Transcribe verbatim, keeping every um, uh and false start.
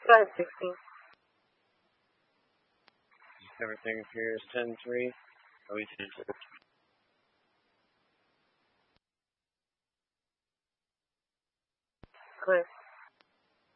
Go ahead, sixteen. Everything here is ten three. Oh, we did. Clear.